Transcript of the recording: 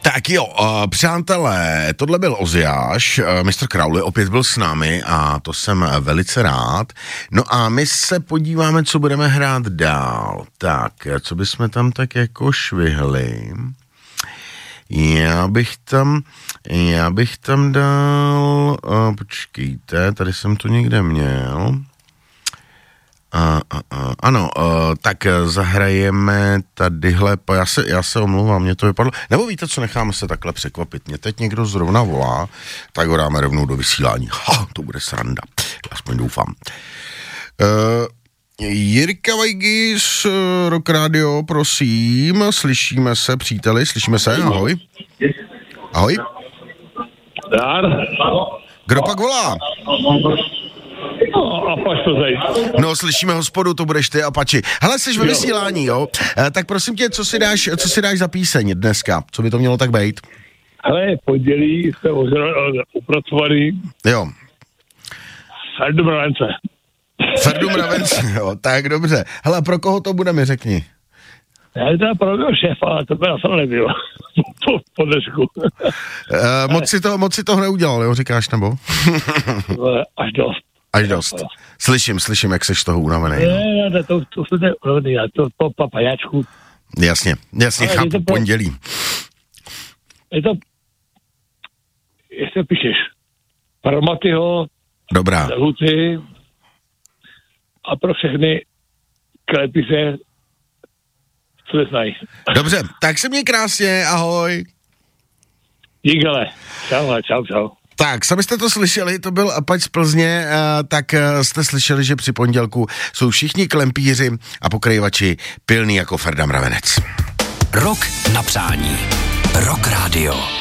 Tak jo, přátelé, tohle byl Oziáš, Mr. Crowley opět byl s námi a to jsem velice rád. No a my se podíváme, co budeme hrát dál. Tak, co bychom tam tak jako švihli? Já bych tam dal, počkejte, tady jsem to někde měl. Ano, tak zahrajeme tadyhle, já se omlouvám, mě to vypadlo, nebo víte co, necháme se takhle překvapit, mě teď někdo zrovna volá, tak ho dáme rovnou do vysílání, to bude sranda, já aspoň doufám. Jirka Vajgy z Rock Radio, prosím, slyšíme se, příteli, ahoj. Ahoj. Kdo pak volá? Apač to zajít. No, slyšíme hospodu, to budeš ty, Apači. Hele, jsi ve vysílání, jo? Tak prosím tě, co si dáš za píseň dneska? Co by to mělo tak být? Hele, pondělí jste upracovaný. Jo. Ferdu Mravence, jo, tak dobře. Hele, pro koho to bude, mi řekni. Já to je pro mého šéfa, ale to by asi nebylo. po dnešku. Moc si to neudělal, jo, říkáš, nebo? Až dost. Slyším, jak seš toho unavený. Ne, to jsem unavený, to papajáčku. Jasně, chápu, pondělí. Jestli píšeš pro Matyho, dobrá. Luci a pro všechny klepice, co neznají. Dobře, tak se měj krásně, ahoj. Díkale, čau. Tak, sami jste to slyšeli, to byl Apač z Plzně, tak jste slyšeli, že při pondělku jsou všichni klempíři a pokryvači pilný jako Ferda Mravenec. Rock na přání. Rock Radio.